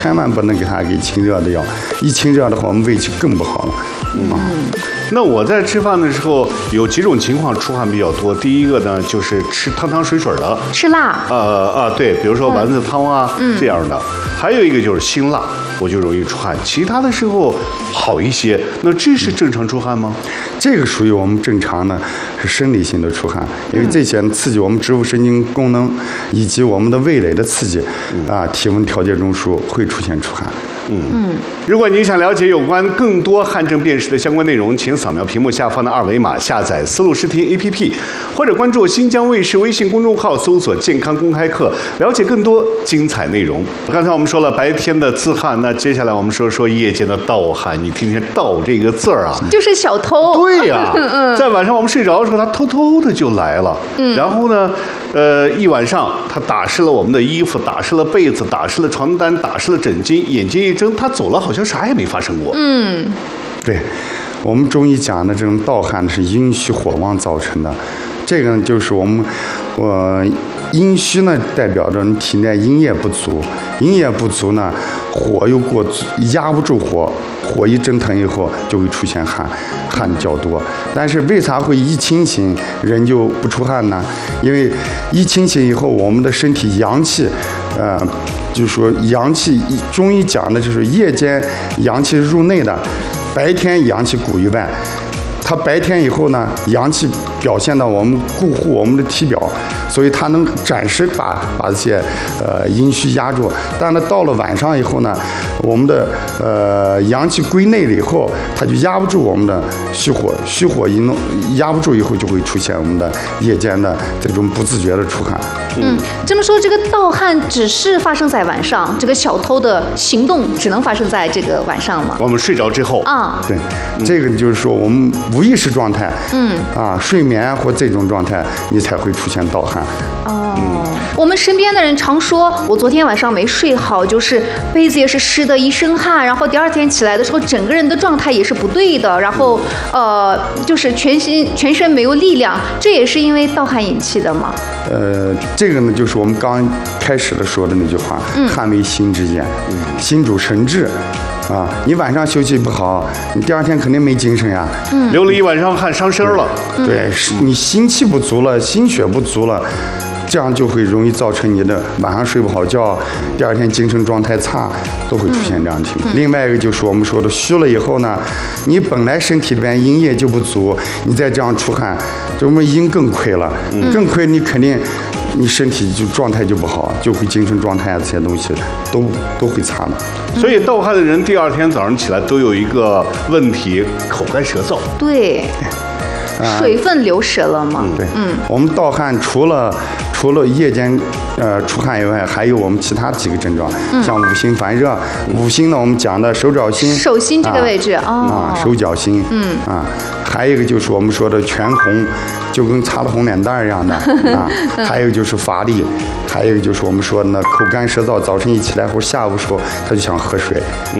千万不能给他给清热的药，一清热的话，我们胃气更不好了。 那我在吃饭的时候有几种情况出汗比较多。第一个呢，就是吃汤汤水水的， 吃辣。 对，比如说丸子汤啊、这样的。还有一个就是辛辣，我就容易出汗。其他的时候好一些。那这是正常出汗吗？ 这个属于我们正常的，是生理性的出汗，因为这些刺激我们植物神经功能以及我们的味蕾的刺激，体温调节中枢会出现出汗。 如果您想了解有关更多汗症辨识的相关内容，请扫描屏幕下方的二维码，下载思路视听 APP， 或者关注新疆卫视微信公众号，搜索“健康公开课”，了解更多精彩内容。刚才我们说了白天的自汗，那接下来我们说说夜间的盗汗。你听听“盗”这个字儿啊， 就是小偷。 对呀，在晚上我们睡着的时候，他偷偷的就来了。然后呢，一晚上他打湿了我们的衣服，打湿了被子，打湿了床单，打湿了枕巾，眼睛一睁，他走了，好像啥也没发生过。 对，我们中医讲的这种盗汗是阴虚火旺造成的。这个呢，就是我们阴虚呢，代表着你体内阴液不足，阴液不足呢，火又过足，压不住火，火一蒸腾以后就会出现汗较多。但是为啥会一清醒人就不出汗呢？因为一清醒以后，我们的身体阳气，就是说阳气，中医讲的就是夜间阳气入内的，白天阳气固于外。它白天以后呢，阳气表现到我们固护我们的体表，所以它能暂时把这些阴虚压住。但是到了晚上以后呢，我们的阳气归内了以后，它就压不住我们的虚火，虚火一弄压不住以后，就会出现我们的夜间的这种不自觉的出汗。 这么说，这个盗汗只是发生在晚上，这个小偷的行动只能发生在这个晚上吗？ 我们睡着之后对，这个就是说我们无意识状态，睡眠或这种状态，你才会出现盗汗。 我们身边的人常说，我昨天晚上没睡好，就是被子也是湿的，一身汗，然后第二天起来的时候，整个人的状态也是不对的，然后就是全身没有力量，这也是因为盗汗引起的吗？ 这个呢，就是我们刚开始的说的那句话，汗为心之液，心主神志。你晚上休息不好，你第二天肯定没精神呀。 流了一晚上汗，伤身了。 对，你心气不足了，心血不足了，这样就会容易造成你的晚上睡不好觉，第二天精神状态差，都会出现这样的情况。另外一个就是我们说的虚了以后呢，你本来身体里边阴液就不足，你再这样出汗，这我们阴更亏了，更亏，你肯定你身体就状态就不好，就会精神状态啊这些东西都会差的。 所以盗汗的人第二天早上起来都有一个问题，口干舌燥。 对。水分流失了吗？ 对，我们盗汗除了夜间出汗以外，还有我们其他几个症状，像五心烦热。五心呢，我们讲的手脚心， 手心这个位置手脚心，还有一个就是我们说的全红，就跟擦了红脸蛋一样的还有就是乏力，还有就是我们说的呢口干舌燥，早晨一起来或者下午的时候他就想喝水，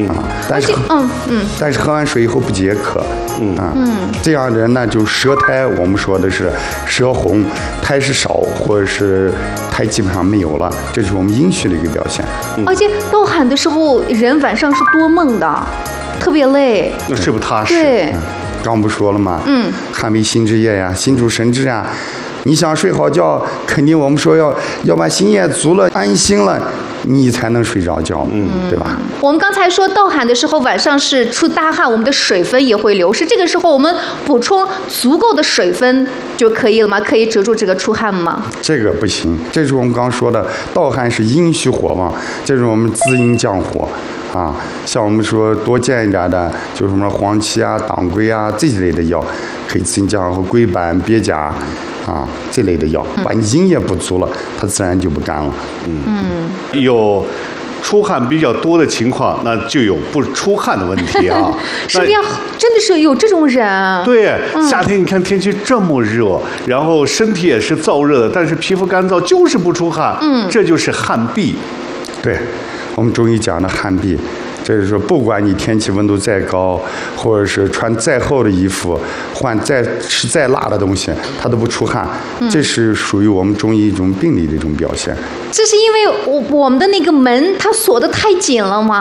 但是喝完水以后不解渴，这样的人呢就舌苔，我们说的是舌红，苔是少，或者是苔基本上没有了，这是我们阴虚的一个表现。 而且盗汗的时候，人晚上是多梦的，特别累， 那睡不踏实。 对， 刚不说了吗？汗为心之液呀，心主神志啊。你想睡好觉，肯定我们说要把心液足了，安心了，你才能睡着觉，对吧？ 我们刚才说盗汗的时候，晚上是出大汗，我们的水分也会流失。这个时候我们补充足够的水分就可以了吗？可以止住这个出汗吗？ 这个不行，这是我们刚说的，盗汗是阴虚火旺，这是我们滋阴降火。像我们说多见一点的，就是什么黄芪啊、当归啊这一类的药，可以滋阴降火，龟板、鳖甲这类的药，把你阴液不足了，它自然就不干了。 有出汗比较多的情况，那就有不出汗的问题啊。 身边真的是有这种人。 对，夏天你看天气这么热，然后身体也是燥热的，但是皮肤干燥，就是不出汗。这就是汗痹。 对，我们中医讲的汗痹， 这就是说，不管你天气温度再高，或者是穿再厚的衣服，吃再辣的东西，它都不出汗。这是属于我们中医一种病理的一种表现。 这是因为我们的那个门它锁得太紧了吗？